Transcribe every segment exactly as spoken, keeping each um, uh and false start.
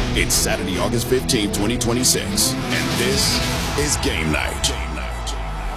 It's Saturday, August fifteenth, twenty twenty-six, and this is Game Night. Game Night.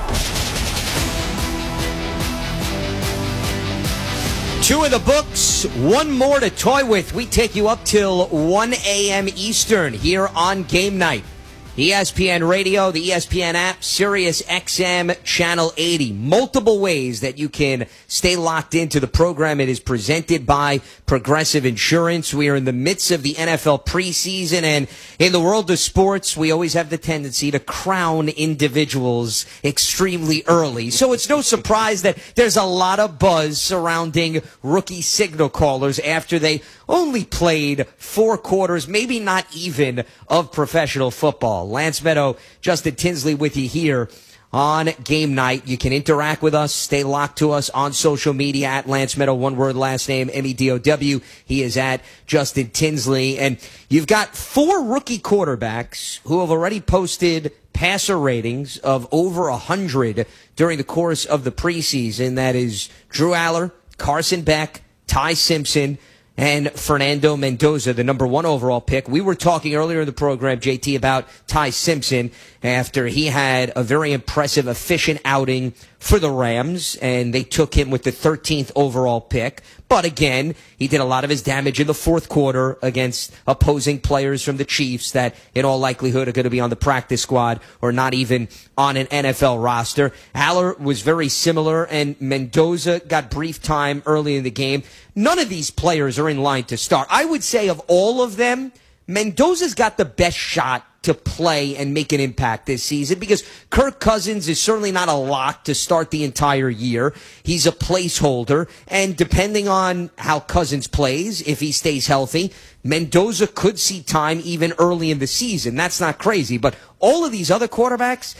Two of the books, one more to toy with. We take you up till one a.m. Eastern here on Game Night. E S P N Radio, the E S P N app, Sirius X M Channel eighty. Multiple ways that you can stay locked into the program. It is presented by Progressive Insurance. We are in the midst of the N F L preseason, and in the world of sports, we always have the tendency to crown individuals extremely early. So it's no surprise that there's a lot of buzz surrounding rookie signal callers after they only played four quarters, maybe not even, of professional football. Lance Meadow, Justin Tinsley with you here on Game Night. You can interact with us, stay locked to us on social media at Lance Meadow, one word, last name, M E D O W. He is at Justin Tinsley. And you've got four rookie quarterbacks who have already posted passer ratings of over one hundred during the course of the preseason. That is Drew Aller, Carson Beck, Ty Simpson, and Fernando Mendoza, the number one overall pick. We were talking earlier in the program, J T, about Ty Simpson after he had a very impressive, efficient outing for the Rams, and they took him with the thirteenth overall pick. But again, he did a lot of his damage in the fourth quarter against opposing players from the Chiefs that in all likelihood are going to be on the practice squad or not even on an N F L roster. Aller was very similar, and Mendoza got brief time early in the game. None of these players are in line to start. I would say of all of them, Mendoza's got the best shot to play and make an impact this season because Kirk Cousins is certainly not a lock to start the entire year. He's a placeholder, and depending on how Cousins plays, if he stays healthy, Mendoza could see time even early in the season. That's not crazy, but all of these other quarterbacks,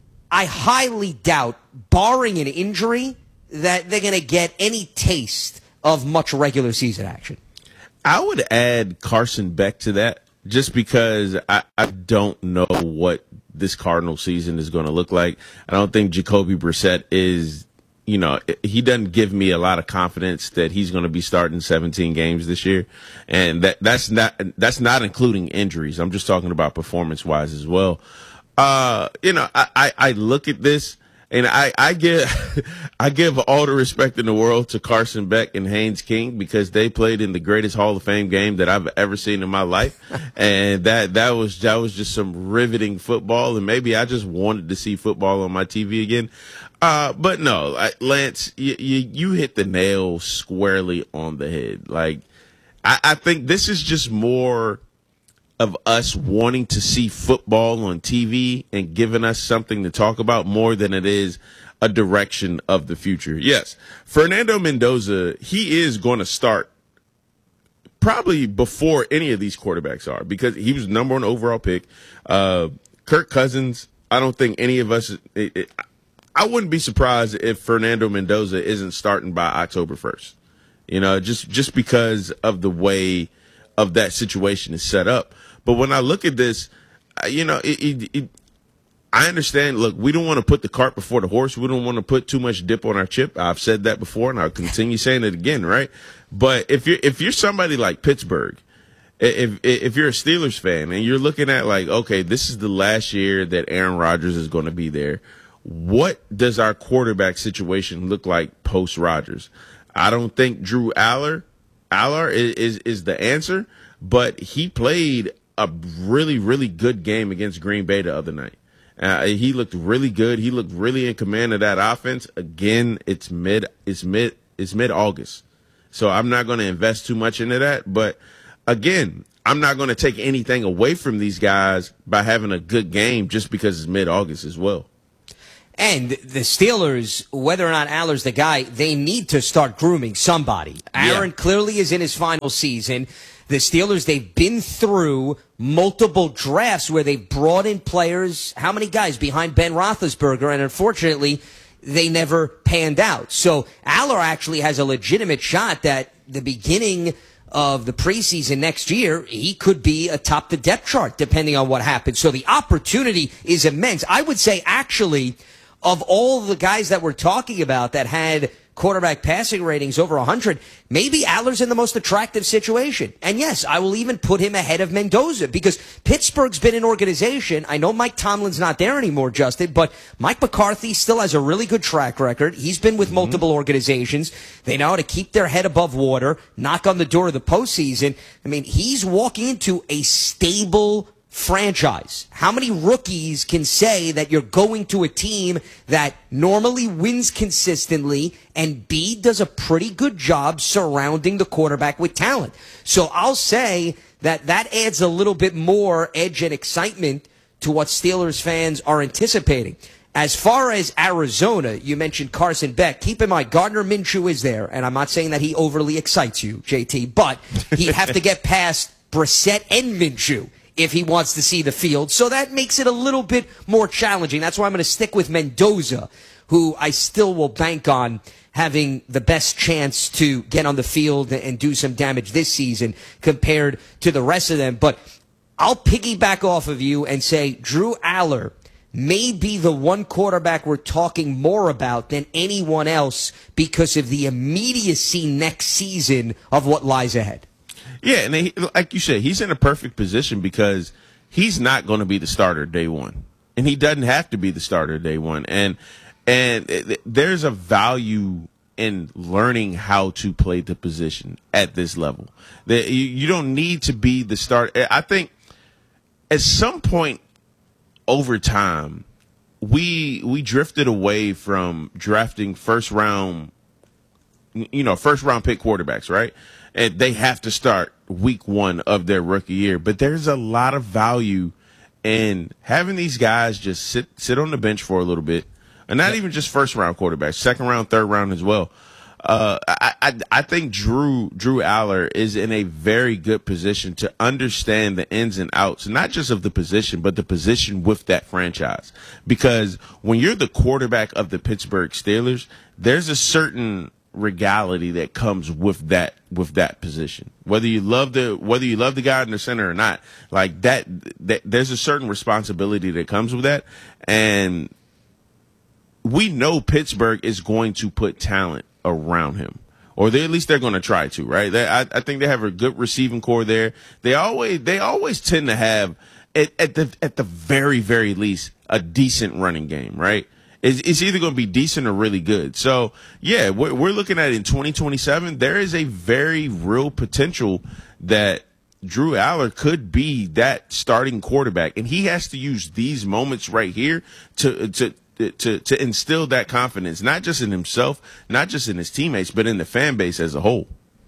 I highly doubt, barring an injury, that they're going to get any taste of much regular season action. I would add Carson Beck to that just because I, I don't know what this Cardinal season is going to look like. I don't think Jacoby Brissett is, you know, he doesn't give me a lot of confidence that he's going to be starting seventeen games this year. And that that's not that's not including injuries. I'm just talking about performance wise as well. Uh, you know, I, I, I look at this. And I, I give I give all the respect in the world to Carson Beck and Haynes King because they played in the greatest Hall of Fame game that I've ever seen in my life. And that, that was that was just some riveting football. And maybe I just wanted to see football on my T V again. Uh, but no, I, Lance, you, you, you hit the nail squarely on the head. Like, I, I think this is just more of us wanting to see football on T V and giving us something to talk about more than it is a direction of the future. Yes, Fernando Mendoza, he is going to start probably before any of these quarterbacks are because he was number one overall pick. Uh, Kirk Cousins, I don't think any of us it, it, I wouldn't be surprised if Fernando Mendoza isn't starting by October first. You know, just just because of the way of that situation is set up. But when I look at this, you know, it, it, it, I understand. Look, we don't want to put the cart before the horse. We don't want to put too much dip on our chip. I've said that before, and I'll continue saying it again, right? But if you're if you're somebody like Pittsburgh, if if you're a Steelers fan and you're looking at like, okay, this is the last year that Aaron Rodgers is going to be there, what does our quarterback situation look like post Rodgers? I don't think Drew Aller Aller is, is is the answer, but he played a really, really good game against Green Bay the other night. Uh, he looked really good. He looked really in command of that offense. Again, it's mid, it's mid, it's mid-August. So I'm not going to invest too much into that. But again, I'm not going to take anything away from these guys by having a good game just because it's mid-August as well. And the Steelers, whether or not Aller's the guy, they need to start grooming somebody. Aaron yeah. clearly is in his final season. The Steelers, they've been through multiple drafts where they've brought in players, how many guys behind Ben Roethlisberger, and unfortunately, they never panned out. So Aller actually has a legitimate shot that the beginning of the preseason next year, he could be atop the depth chart depending on what happens. So the opportunity is immense. I would say actually, of all the guys that we're talking about that had quarterback passing ratings over one hundred, maybe Aller's in the most attractive situation. And yes, I will even put him ahead of Mendoza because Pittsburgh's been an organization. I know Mike Tomlin's not there anymore, Justin, but Mike McCarthy still has a really good track record. He's been with mm-hmm. multiple organizations. They know how to keep their head above water, knock on the door of the postseason. I mean, he's walking into a stable franchise. How many rookies can say that you're going to a team that normally wins consistently and B, does a pretty good job surrounding the quarterback with talent? So I'll say that that adds a little bit more edge and excitement to what Steelers fans are anticipating. As far as Arizona, you mentioned Carson Beck. Keep in mind, Gardner Minshew is there, and I'm not saying that he overly excites you, J T, but he'd have to get past Brissett and Minshew if he wants to see the field. So that makes it a little bit more challenging. That's why I'm going to stick with Mendoza, who I still will bank on having the best chance to get on the field and do some damage this season compared to the rest of them. But I'll piggyback off of you and say Drew Aller may be the one quarterback we're talking more about than anyone else because of the immediacy next season of what lies ahead. Yeah, and they, like you said, he's in a perfect position because he's not going to be the starter day one, and he doesn't have to be the starter day one. And and it, there's a value in learning how to play the position at this level. That you, you don't need to be the starter. I think at some point over time, we we drifted away from drafting first round, you know, first round pick quarterbacks, right? And they have to start week one of their rookie year. But there's a lot of value in having these guys just sit sit on the bench for a little bit. And not even just first round quarterbacks, second round, third round as well. Uh, I, I, I think Drew, Drew Aller is in a very good position to understand the ins and outs, not just of the position, but the position with that franchise. Because when you're the quarterback of the Pittsburgh Steelers, there's a certain regality that comes with that with that position. Whether you love the whether you love the guy in the center or not, like that, that there's a certain responsibility that comes with that. And we know Pittsburgh is going to put talent around him, or they at least they're going to try to, right? They, I, I think they have a good receiving core there. They always they always tend to have at, at the at the very very least a decent running game, right? It's, it's either going to be decent or really good. So yeah, we're, we're looking at in twenty twenty-seven. There is a very real potential that Drew Aller could be that starting quarterback, and he has to use these moments right here to to. To, to instill that confidence, not just in himself, not just in his teammates, but in the fan base as a whole.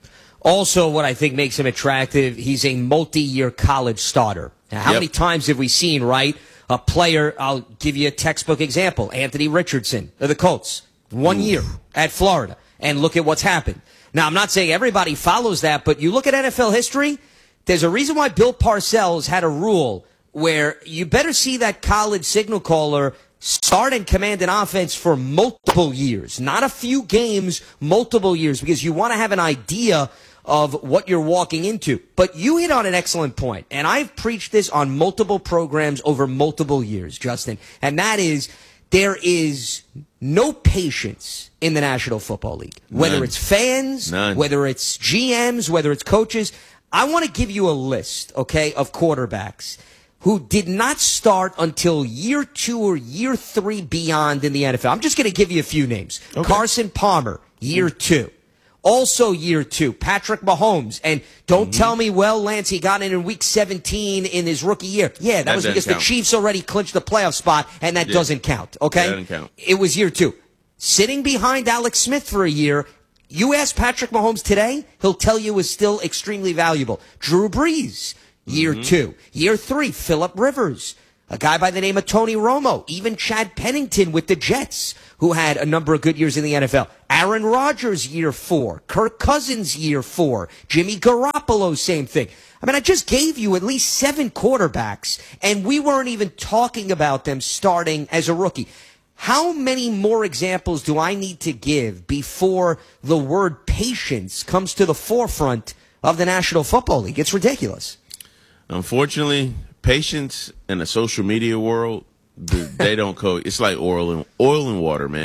Also, what I think makes him attractive, he's a multi-year college starter. Now, how yep. many times have we seen, right, a player, I'll give you a textbook example, Anthony Richardson of the Colts, one Oof. year at Florida, and look at what's happened. Now, I'm not saying everybody follows that, but you look at N F L history, there's a reason why Bill Parcells had a rule where you better see that college signal caller start and command an offense for multiple years, not a few games, multiple years, because you want to have an idea of what you're walking into. But you hit on an excellent point, and I've preached this on multiple programs over multiple years, Justin, and that is there is no patience in the National Football League, whether None. it's fans, None. whether it's G Ms, whether it's coaches. I want to give you a list, okay, of quarterbacks who did not start until year two or year three beyond in the N F L. I'm just going to give you a few names. Okay. Carson Palmer, year two. Also year two, Patrick Mahomes. And don't mm-hmm. tell me, well, Lance, he got in in week seventeen in his rookie year. Yeah, that, that was because count. the Chiefs already clinched the playoff spot, and that yeah. doesn't count, okay? That doesn't count. It was year two. Sitting behind Alex Smith for a year, you ask Patrick Mahomes today, he'll tell you is still extremely valuable. Drew Brees. Year mm-hmm. two. Year three, Phillip Rivers. A guy by the name of Tony Romo. Even Chad Pennington with the Jets, who had a number of good years in the N F L. Aaron Rodgers, year four. Kirk Cousins, year four. Jimmy Garoppolo, same thing. I mean, I just gave you at least seven quarterbacks, and we weren't even talking about them starting as a rookie. How many more examples do I need to give before the word patience comes to the forefront of the National Football League? It's ridiculous. Unfortunately, patience in the social media world, they don't co. It's like oil and oil and water, man.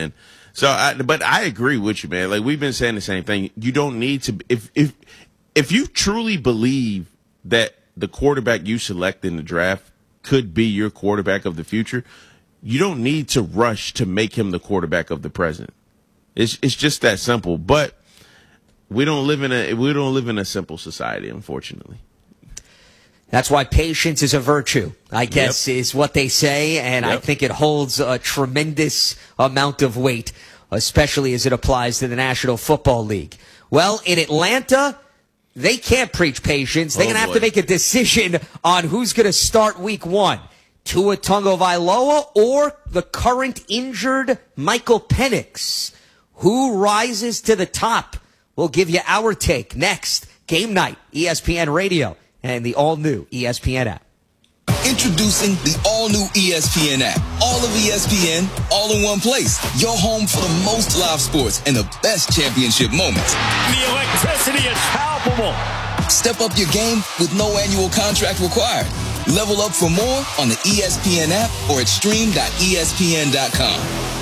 So, I, but I agree with you, man. Like, we've been saying the same thing. You don't need to, if, if, if you truly believe that the quarterback you select in the draft could be your quarterback of the future, you don't need to rush to make him the quarterback of the present. It's, it's just that simple. But we don't live in a, we don't live in a simple society, unfortunately. That's why patience is a virtue, I guess, Yep. is what they say, and Yep. I think it holds a tremendous amount of weight, especially as it applies to the National Football League. Well, in Atlanta, they can't preach patience. They're Oh, going to have boy. to make a decision on who's going to start week one. Tua Tagovailoa or the current injured Michael Penix. Who rises to the top? We'll give you our take next. Game Night, E S P N Radio, and the all-new E S P N app. Introducing the all-new E S P N app. All of E S P N, all in one place. Your home for the most live sports and the best championship moments. The electricity is palpable. Step up your game with no annual contract required. Level up for more on the E S P N app or at stream dot E S P N dot com.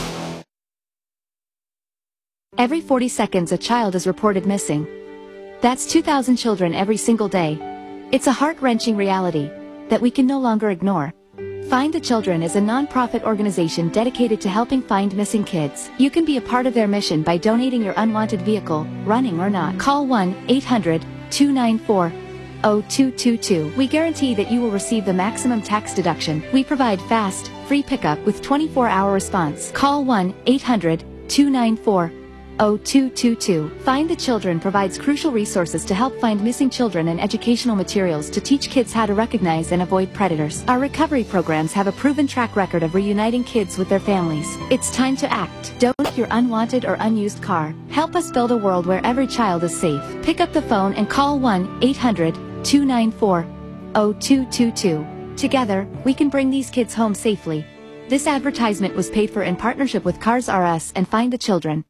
Every forty seconds, a child is reported missing. That's two thousand children every single day. It's a heart-wrenching reality that we can no longer ignore. Find the Children is a non-profit organization dedicated to helping find missing kids. You can be a part of their mission by donating your unwanted vehicle, running or not. Call one eight hundred two nine four zero two two two. We guarantee that you will receive the maximum tax deduction. We provide fast, free pickup with twenty-four hour response. Call one eight hundred two nine four zero two two two. Find the Children provides crucial resources to help find missing children and educational materials to teach kids how to recognize and avoid predators. Our recovery programs have a proven track record of reuniting kids with their families. It's time to act. Donate your unwanted or unused car. Help us build a world where every child is safe. Pick up the phone and call one eight hundred two nine four zero two two two. Together, we can bring these kids home safely. This advertisement was paid for in partnership with Cars R Us and Find the Children.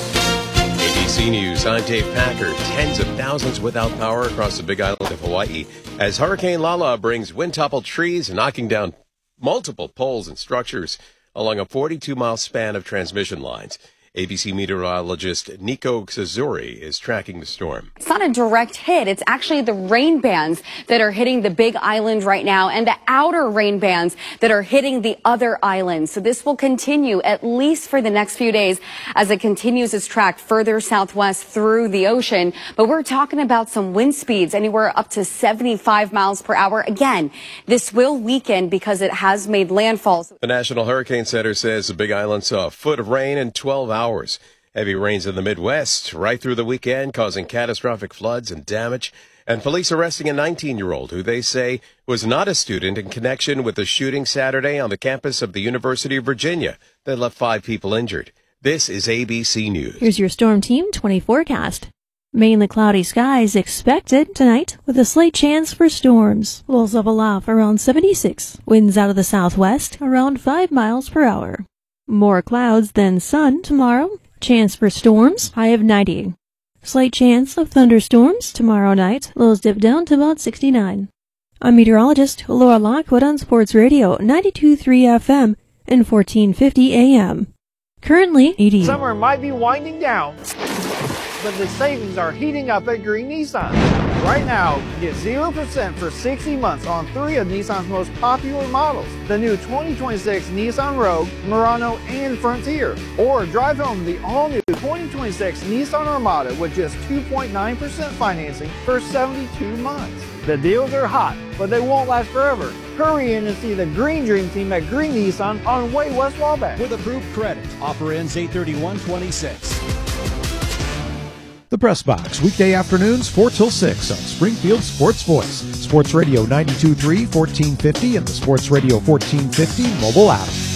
A B C News, I'm Dave Packer. Tens of thousands without power across the Big Island of Hawaii as Hurricane Lala brings wind-toppled trees and knocking down multiple poles and structures along a forty-two mile span of transmission lines. A B C meteorologist Nico Kazuri is tracking the storm. It's not a direct hit. It's actually the rain bands that are hitting the Big Island right now and the outer rain bands that are hitting the other islands. So this will continue at least for the next few days as it continues its track further southwest through the ocean. But we're talking about some wind speeds anywhere up to seventy-five miles per hour. Again, this will weaken because it has made landfall. The National Hurricane Center says the Big Island saw a foot of rain in twelve hours. Hours. Heavy rains in the Midwest right through the weekend, causing catastrophic floods and damage. And police arresting a nineteen-year-old who they say was not a student in connection with the shooting Saturday on the campus of the University of Virginia that left five people injured. This is A B C News. Here's your Storm Team twenty forecast. Mainly cloudy skies expected tonight with a slight chance for storms. Lows level off around seventy-six. Winds out of the southwest around five miles per hour. More clouds than sun tomorrow. Chance for storms, high of ninety. Slight chance of thunderstorms tomorrow night. Lows dip down to about sixty-nine. I'm meteorologist Laura Lockwood on Sports Radio ninety-two point three F M and fourteen fifty A M. Currently eighty. Summer might be winding down, but the savings are heating up at Green Nissan. Right now, get zero percent for sixty months on three of Nissan's most popular models. The new twenty twenty-six Nissan Rogue, Murano, and Frontier. Or drive home the all-new twenty twenty-six Nissan Armada with just two point nine percent financing for seventy-two months. The deals are hot, but they won't last forever. Hurry in and see the Green Dream Team at Green Nissan on Way West Wabash. With approved credit. Offer ends eight thirty-one twenty-six. The Press Box, weekday afternoons, four till six on Springfield Sports Voice. Sports Radio ninety-two point three, fourteen fifty, and the Sports Radio fourteen fifty mobile app.